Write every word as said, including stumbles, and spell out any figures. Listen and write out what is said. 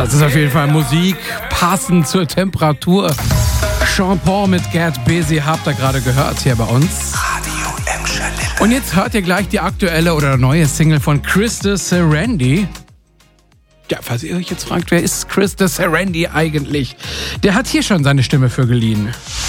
Das ist auf jeden Fall Musik passend zur Temperatur. Sean Paul mit Get Busy habt ihr gerade gehört hier bei uns. Radio Emscher Lippe. Und jetzt hört ihr gleich die aktuelle oder neue Single von Chris de Serendi. Ja, falls ihr euch jetzt fragt, wer ist Chris de Serendi eigentlich? Der hat hier schon seine Stimme für geliehen.